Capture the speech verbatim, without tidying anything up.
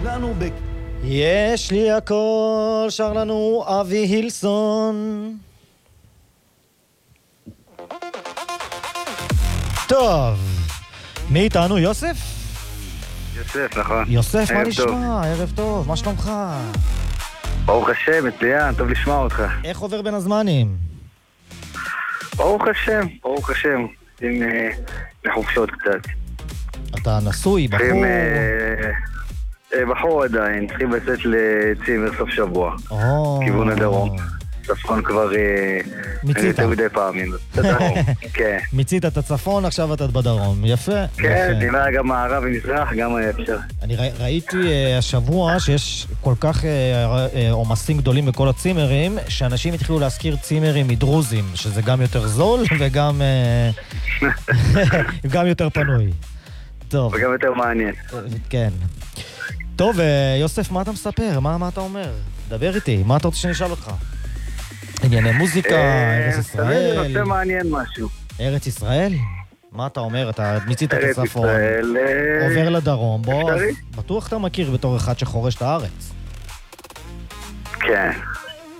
לנו ב... יש לי הכל, שר לנו אבי הילסון. טוב, מי איתנו? יוסף? יוסף, נכון. יוסף, מה ערב נשמע? טוב. ערב טוב, מה שלומך? ברוך השם, מצוין, טוב לשמוע אותך. איך עובר בין הזמנים? ברוך השם, ברוך השם. עם אה, לחופשות קצת. אתה נשוי, בחור? צריכים, אה, אה, בחור עדיין, צריכים לצאת לצימר סוף שבוע. או... כיוון הדרום. צפון כבר... אה, מיצית. אני יותר מדי פעמים. בדרום, כן. מיצית את הצפון, עכשיו אתה בדרום. יפה. כן, יפה. דימה גם מערב ומזרח, גם היה אפשר. אני ראי- ראיתי אה, השבוע שיש כל כך אה, אה, עומסים גדולים בכל הצימרים, שאנשים התחילו להזכיר צימרים מדרוזים, שזה גם יותר זול וגם אה, גם יותר פנוי. טוב, וגם יותר מעניין. אה, כן. טוב, אה, יוסף, מה אתה מספר? מה, מה אתה אומר? דבר איתי, מה אתה רוצה שאני אשאל אותך? ענייני מוזיקה, אה, ארץ תמיד ישראל, זה נושא מעניין משהו. ארץ ישראל? מה אתה אומר? אתה מיצית את ארץ הצפון. ישראל... אה, עובר לדרום, בוא, אז אפשרי. בטוח אתה מכיר בתור אחד שחורש את הארץ. כן.